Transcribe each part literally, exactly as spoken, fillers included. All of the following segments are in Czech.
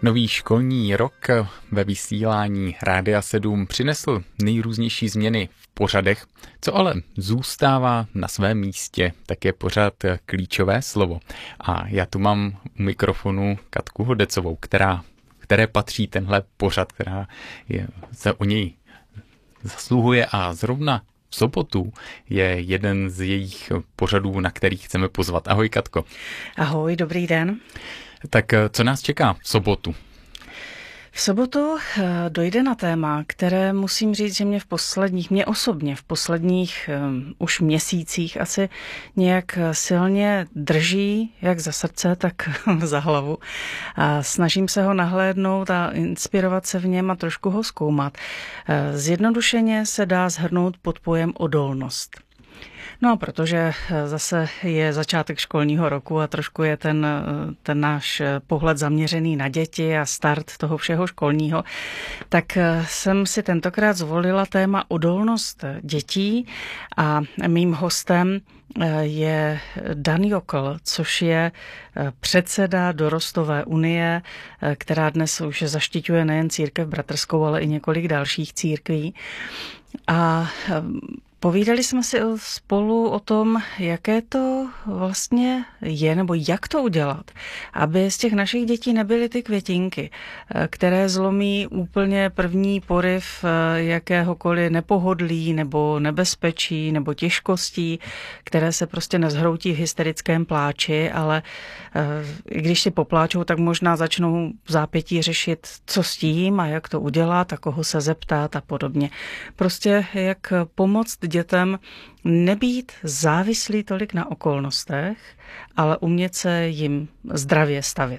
Nový školní rok ve vysílání Rádia sedm přinesl nejrůznější změny v pořadech, co ale zůstává na svém místě, tak je pořad klíčové slovo. A já tu mám u mikrofonu Katku Hodecovou, která, které patří tenhle pořad, která je, se o něj zasluhuje a zrovna v sobotu je jeden z jejich pořadů, na který chceme pozvat. Ahoj, Katko. Ahoj, dobrý den. Tak co nás čeká v sobotu? V sobotu dojde na téma, které musím říct, že mě v posledních, mě osobně v posledních um, už měsících asi nějak silně drží, jak za srdce, tak za hlavu. A snažím se ho nahlédnout a inspirovat se v něm a trošku ho zkoumat. Zjednodušeně se dá shrnout pod pojem odolnost. No a protože zase je začátek školního roku a trošku je ten, ten náš pohled zaměřený na děti a start toho všeho školního, tak jsem si tentokrát zvolila téma odolnost dětí a mým hostem je Dan Jokl, což je předseda Dorostové unie, která dnes už zaštiťuje nejen církev bratrskou, ale i několik dalších církví. A povídali jsme si spolu o tom, jaké to vlastně je, nebo jak to udělat, aby z těch našich dětí nebyly ty květinky, které zlomí úplně první poryv jakéhokoliv nepohodlí, nebo nebezpečí, nebo těžkostí, které se prostě nezhroutí v hysterickém pláči, ale i když si popláčou, tak možná začnou v zápětí řešit, co s tím a jak to udělat a koho se zeptat a podobně. Prostě jak pomoct dětem nebýt závislý tolik na okolnostech, ale umět se jim zdravě stavět.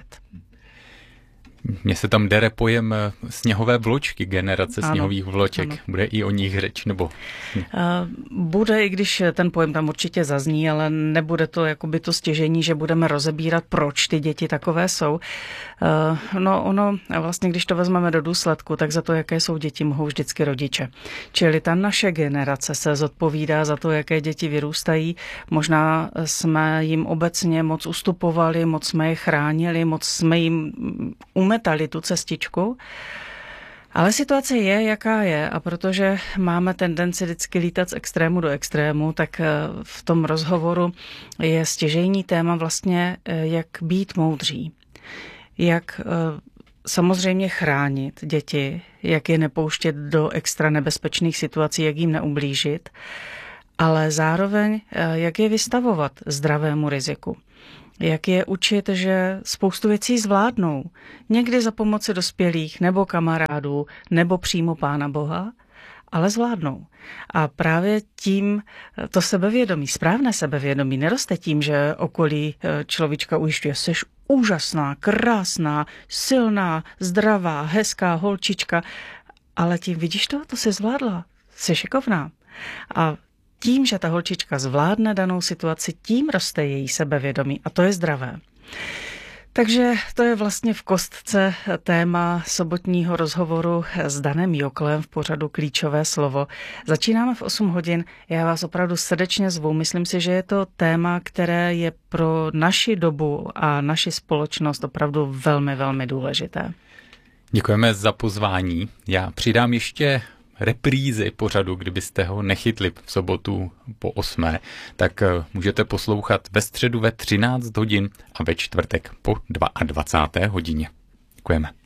Mně se tam dere pojem sněhové vločky, generace ano, sněhových vloček. Ano. Bude i o nich řeč, nebo? Bude, i když ten pojem tam určitě zazní, ale nebude to jakoby to stěžení, že budeme rozebírat, proč ty děti takové jsou. No ono, vlastně když to vezmeme do důsledku, tak za to, jaké jsou děti, mohou vždycky rodiče. Čili ta naše generace se zodpovídá za to, jaké děti vyrůstají. Možná jsme jim obecně moc ustupovali, moc jsme je chránili, moc jsme jim umetali tu cestičku, ale situace je, jaká je, a protože máme tendenci vždycky lítat z extrému do extrému, tak v tom rozhovoru je stěžejní téma vlastně, jak být moudří, jak samozřejmě chránit děti, jak je nepouštět do extra nebezpečných situací, jak jim neublížit, ale zároveň jak je vystavovat zdravému riziku. Jak je učit, že spoustu věcí zvládnou. Někdy za pomoci dospělých, nebo kamarádů, nebo přímo Pána Boha, ale zvládnou. A právě tím to sebevědomí, správné sebevědomí, neroste tím, že okolí človíčka ujišťuje, seš úžasná, krásná, silná, zdravá, hezká holčička, ale tím, vidíš to, to jsi zvládla, jsi šikovná. A tím, že ta holčička zvládne danou situaci, tím roste její sebevědomí a to je zdravé. Takže to je vlastně v kostce téma sobotního rozhovoru s Danem Joklem v pořadu Klíčové slovo. Začínáme v osm hodin. Já vás opravdu srdečně zvu. Myslím si, že je to téma, které je pro naši dobu a naši společnost opravdu velmi, velmi důležité. Děkujeme za pozvání. Já přidám ještě reprízy pořadu, kdybyste ho nechytli v sobotu po osmé, tak můžete poslouchat ve středu ve třináct hodin a ve čtvrtek po dvacáté druhé hodině. Děkujeme.